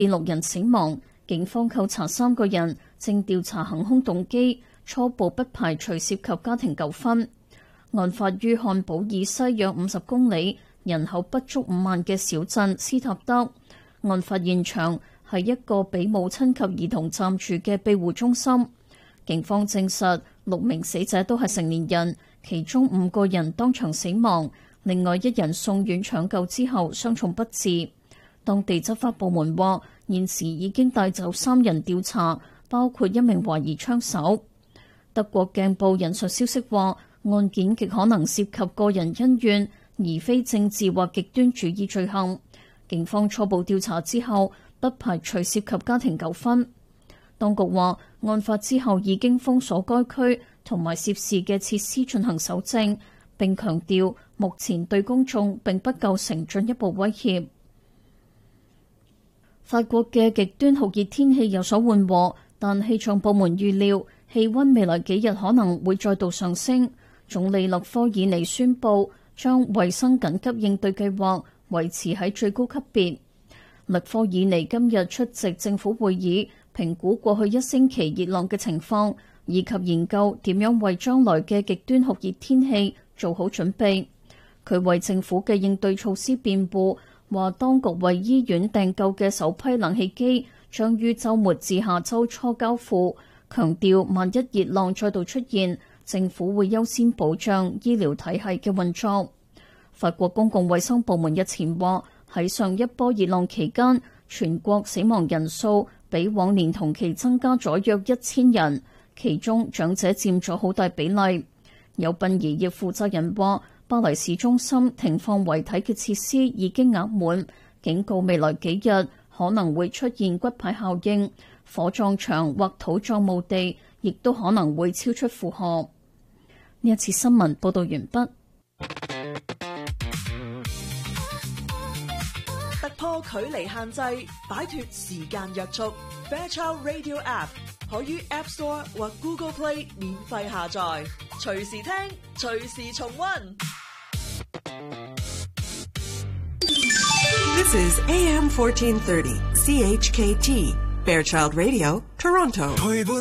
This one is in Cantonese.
6人死亡，警方扣查3個人，正調查行兇動機，初步不排除涉及家庭糾紛。案發於漢堡以西約50公里，人口不足5萬嘅小鎮斯塔德。案發現場係一個俾母親及兒童暫住嘅庇護中心。警方證實6名死者都係成年人，其中5個人當場死亡，另外1人送院搶救之後傷重不治。當地執法部門話，現時已經帶走3人調查，包括1名懷疑槍手。德國鏡報引述消息話，案件極可能涉及個人恩怨，而非政治或極端主義罪行。警方初步調查之後，不排除涉及家庭糾紛。當局話，案發之後已經封鎖該區同埋涉事嘅設施進行搜證，並強調目前對公眾並不構成進一步威脅。法國嘅極端酷熱天氣有所緩和，但氣象部門預料氣溫未來幾日可能會再度上升。總理勒科爾尼宣布將衛生緊急應對計劃維持喺最高級別。勒科爾尼今日出席政府會議，評估過去1星期熱浪嘅情況，以及研究點樣為將來嘅極端酷熱天氣做好準備。佢為政府嘅應對措施辯護，話當局為醫院訂購嘅首批冷氣機將於週末至下週初交付，強調萬一熱浪再度出現，政府會優先保障醫療體系嘅運作。法國公共衛生部門日前話，喺上一波熱浪期間，全國死亡人數比往年同期增加咗約1000人，其中長者佔咗好大比例。有殯儀業負責人話，巴黎市中心停放遺體嘅設施已經額滿，警告未來幾日可能會出現骨牌效應，火葬場或土葬墓地亦都可能會超出負荷。呢一次新聞報道完畢。 突破距離限制，擺脫時間約束。Fairchild Radio App 可於 App Store 或 Google Play 免費下載，隨時聽，隨時重溫。 This is AM 1430 CHKT Fairchild Radio Toronto。